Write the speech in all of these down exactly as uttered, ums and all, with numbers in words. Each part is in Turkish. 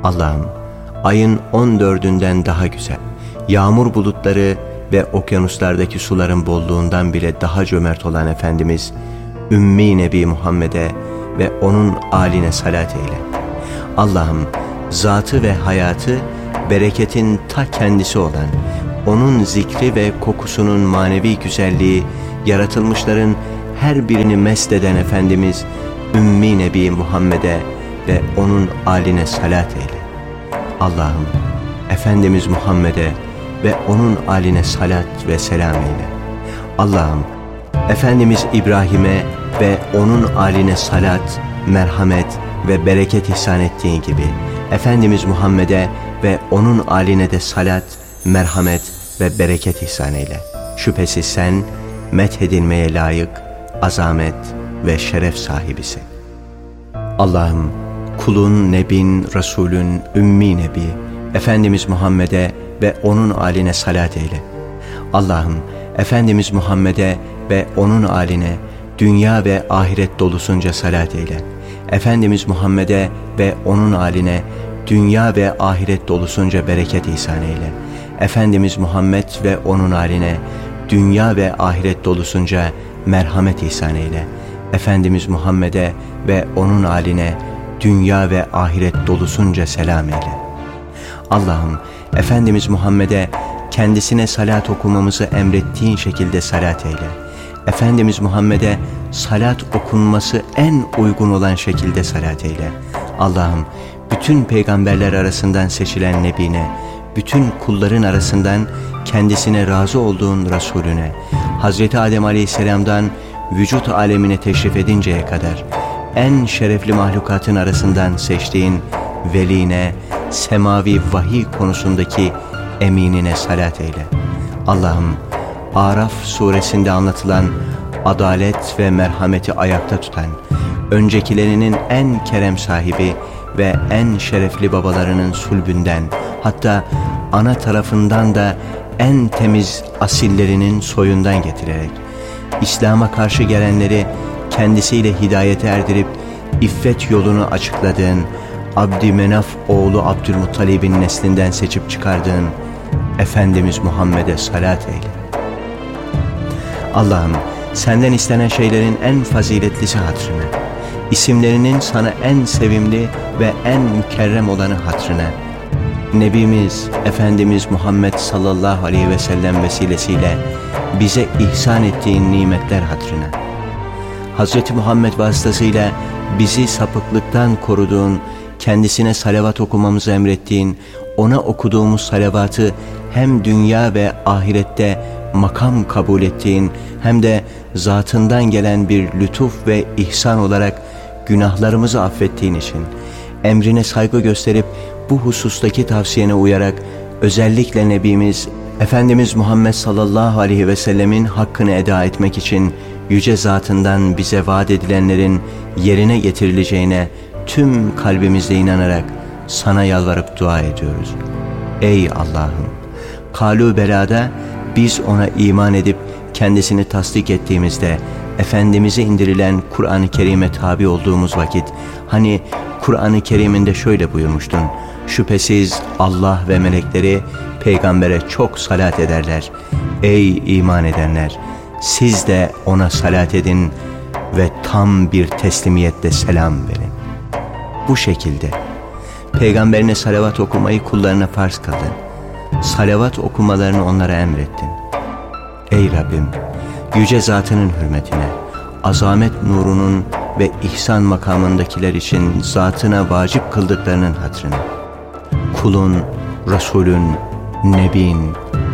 Allah'ım, ayın on dördünden daha güzel, yağmur bulutları ve okyanuslardaki suların bolluğundan bile daha cömert olan Efendimiz Ümmi Nebi Muhammed'e ve onun âline salat eyle. Allah'ım, zatı ve hayatı bereketin ta kendisi olan, onun zikri ve kokusunun manevi güzelliği yaratılmışların her birini mest eden Efendimiz Ümmi Nebi Muhammed'e ve onun âline salat eyle. Allah'ım, Efendimiz Muhammed'e ve onun âline salat ve selam eyle. Allah'ım, Efendimiz İbrahim'e ve onun âline salat, merhamet ve bereket ihsan ettiğin gibi Efendimiz Muhammed'e ve onun âline de salat, merhamet ve bereket ihsan eyle. Şüphesiz sen methedilmeye layık, azamet ve şeref sahibisin. Allah'ım, kulun, nebin, Resulün, Ümmi Nebi, Efendimiz Muhammed'e ve onun âline salat eyle. Allah'ım, Efendimiz Muhammed'e ve onun âline dünya ve ahiret dolusunca salat eyle. Efendimiz Muhammed'e ve onun âline dünya ve ahiret dolusunca bereket ihsan eyle. Efendimiz Muhammed ve onun âline dünya ve ahiret dolusunca merhamet ihsan eyle. Efendimiz Muhammed'e ve onun âline dünya ve ahiret dolusunca selam eyle. Allah'ım, Efendimiz Muhammed'e kendisine salat okumamızı emrettiğin şekilde salat eyle. Efendimiz Muhammed'e salat okunması en uygun olan şekilde salat eyle. Allah'ım, bütün peygamberler arasından seçilen Nebine, bütün kulların arasından kendisine razı olduğun Resulüne, Hazreti Adem Aleyhisselam'dan vücut alemine teşrif edinceye kadar en şerefli mahlukatın arasından seçtiğin veline, semavi vahiy konusundaki eminine salat eyle. Allah'ım, Araf suresinde anlatılan adalet ve merhameti ayakta tutan, öncekilerinin en kerem sahibi ve en şerefli babalarının sulbünden, hatta ana tarafından da en temiz asillerinin soyundan getirerek, İslam'a karşı gelenleri kendisiyle hidayete erdirip, iffet yolunu açıkladığın, Abdümenaf oğlu Abdülmuttalib'in neslinden seçip çıkardığın Efendimiz Muhammed'e salat eyle. Allah'ım, senden istenen şeylerin en faziletlisi hatırına, isimlerinin sana en sevimli ve en mükerrem olanı hatırına, Nebimiz Efendimiz Muhammed sallallahu aleyhi ve sellem vesilesiyle bize ihsan ettiğin nimetler hatırına, Hazreti Muhammed vasıtasıyla bizi sapıklıktan koruduğun, kendisine salavat okumamızı emrettiğin, ona okuduğumuz salavatı hem dünya ve ahirette makam kabul ettiğin, hem de zatından gelen bir lütuf ve ihsan olarak günahlarımızı affettiğin için, emrine saygı gösterip bu husustaki tavsiyene uyarak özellikle Nebimiz Efendimiz Muhammed sallallahu aleyhi ve sellemin hakkını eda etmek için yüce zatından bize vaat edilenlerin yerine getirileceğine tüm kalbimizle inanarak sana yalvarıp dua ediyoruz. Ey Allah'ım! Kalu belada biz ona iman edip kendisini tasdik ettiğimizde Efendimiz'e indirilen Kur'an-ı Kerim'e tabi olduğumuz vakit, hani Kur'an-ı Kerim'inde şöyle buyurmuştun: şüphesiz Allah ve melekleri peygambere çok salat ederler. Ey iman edenler! Siz de ona salat edin ve tam bir teslimiyette selam verin. Bu şekilde peygamberine salavat okumayı kullarına farz kıldın. Salavat okumalarını onlara emrettin. Ey Rabbim! Yüce zatının hürmetine, azamet nurunun ve ihsan makamındakiler için zatına vacip kıldıklarının hatırına, kulun, Resulün, Nebin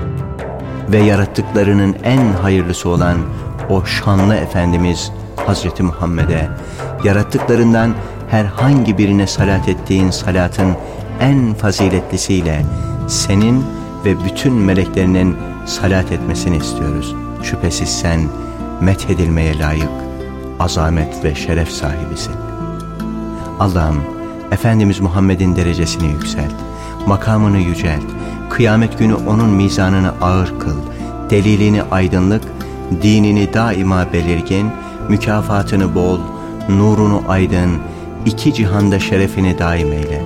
ve yarattıklarının en hayırlısı olan o şanlı Efendimiz Hazreti Muhammed'e, yarattıklarından herhangi birine salat ettiğin salatın en faziletlisiyle senin ve bütün meleklerinin salat etmesini istiyoruz. Şüphesiz sen methedilmeye layık, azamet ve şeref sahibisin. Allah'ım, Efendimiz Muhammed'in derecesini yükselt, makamını yücelt, kıyamet günü onun mizanını ağır kıl, delilini aydınlık, dinini daima belirgin, mükafatını bol, nurunu aydın, iki cihanda şerefini daim eyle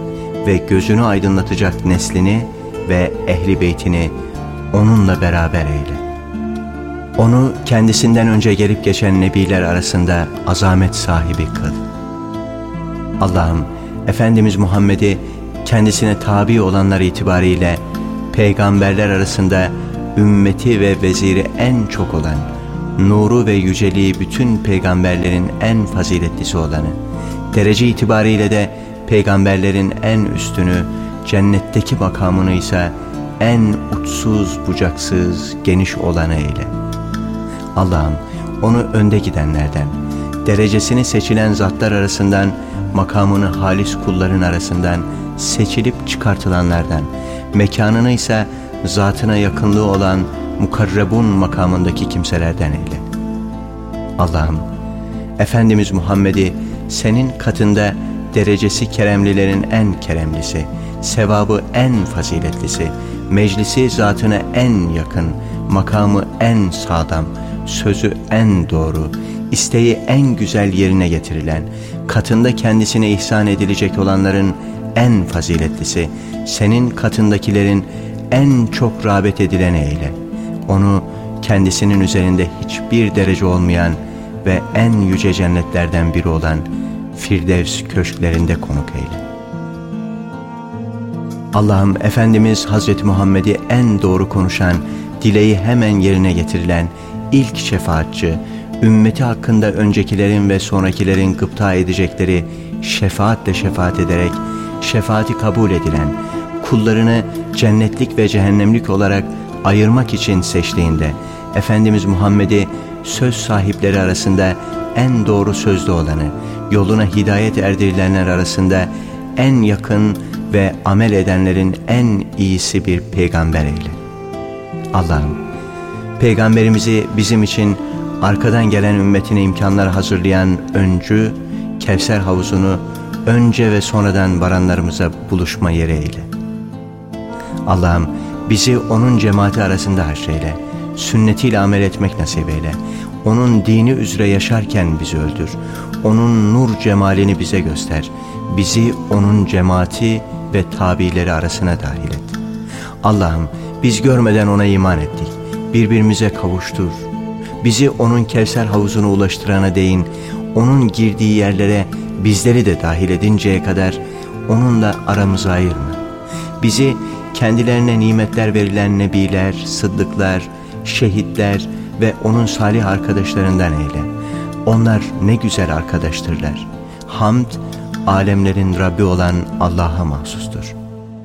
ve gözünü aydınlatacak neslini ve ehli beytini onunla beraber eyle. Onu kendisinden önce gelip geçen nebiler arasında azamet sahibi kıl. Allah'ım, Efendimiz Muhammed'i kendisine tabi olanlar itibariyle peygamberler arasında ümmeti ve veziri en çok olan, nuru ve yüceliği bütün peygamberlerin en faziletlisi olanı, derece itibariyle de peygamberlerin en üstünü, cennetteki makamını ise en uçsuz bucaksız geniş olanı eyle. Allah'ım, onu önde gidenlerden, derecesini seçilen zatlar arasından, makamını halis kulların arasından seçilip çıkartılanlardan, mekanını ise zatına yakınlığı olan mukarrebun makamındaki kimselerden eyle. Allah'ım, Efendimiz Muhammed'i senin katında derecesi keremlilerin en keremlisi, sevabı en faziletlisi, meclisi zatına en yakın, makamı en sağlam, sözü en doğru, isteği en güzel yerine getirilen, katında kendisine ihsan edilecek olanların en faziletlisi, senin katındakilerin en çok rağbet edileni eyle. Onu kendisinin üzerinde hiçbir derece olmayan ve en yüce cennetlerden biri olan Firdevs köşklerinde konuk eyle. Allah'ım, Efendimiz Hazreti Muhammed'i en doğru konuşan, dileği hemen yerine getirilen ilk şefaatçi, ümmeti hakkında öncekilerin ve sonrakilerin gıpta edecekleri şefaatle şefaat ederek şefaati kabul edilen, kullarını cennetlik ve cehennemlik olarak ayırmak için seçtiğinde Efendimiz Muhammed'i söz sahipleri arasında en doğru sözlü olanı, yoluna hidayet erdirilenler arasında en yakın ve amel edenlerin en iyisi bir peygamber eyle. Allah'ım, peygamberimizi bizim için arkadan gelen ümmetine imkanlar hazırlayan öncü, Kevser havuzunu önce ve sonradan varanlarımıza buluşma yeri eyle. Allah'ım, bizi onun cemaati arasında haşreyle, sünnetiyle amel etmek nasip eyle. Onun dini üzere yaşarken bizi öldür. Onun nur cemalini bize göster. Bizi onun cemaati ve tabileri arasına dahil et. Allah'ım, biz görmeden ona iman ettik. Birbirimize kavuştur. Bizi onun Kevser havuzuna ulaştırana değin, onun girdiği yerlere bizleri de dahil edinceye kadar onunla aramızı ayırma. Bizi kendilerine nimetler verilen nebiler, sıddıklar, şehitler ve onun salih arkadaşlarından eyle. Onlar ne güzel arkadaştırlar. Hamd, alemlerin Rabbi olan Allah'a mahsustur.